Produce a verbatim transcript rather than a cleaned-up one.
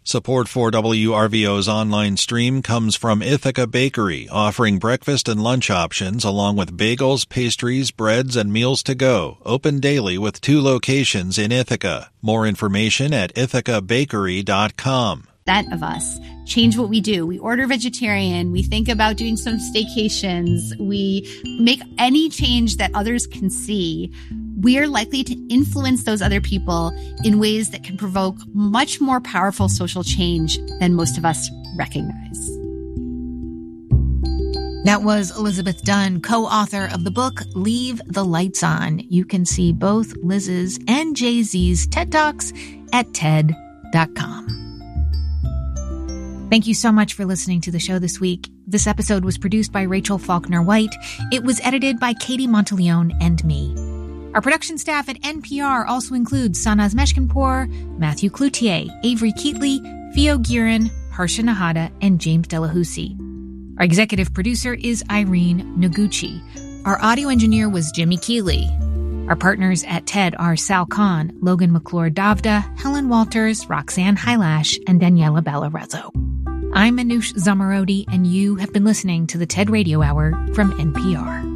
Support for W R V O's online stream comes from Ithaca Bakery, offering breakfast and lunch options along with bagels, pastries, breads, and meals to go. Open daily with two locations in Ithaca. More information at ithaca bakery dot com. That of us change what we do. We order vegetarian. We think about doing some staycations. We make any change that others can see. We are likely to influence those other people in ways that can provoke much more powerful social change than most of us recognize. That was Elizabeth Dunn, co-author of the book Leave the Lights On. You can see both Liz's and Jay-Z's TED Talks at ted dot com. Thank you so much for listening to the show this week. This episode was produced by Rachel Faulkner White. It was edited by Katie Monteleone and me. Our production staff at N P R also includes Sanaz Meshkinpour, Matthew Cloutier, Avery Keatley, Theo Guerin, Harsha Nahata, and James Delahousie. Our executive producer is Irene Noguchi. Our audio engineer was Jimmy Keeley. Our partners at TED are Sal Khan, Logan McClure-Davda, Helen Walters, Roxanne Hylash, and Daniela Ballarezzo. I'm Manoush Zamarodi, and you have been listening to the TED Radio Hour from N P R.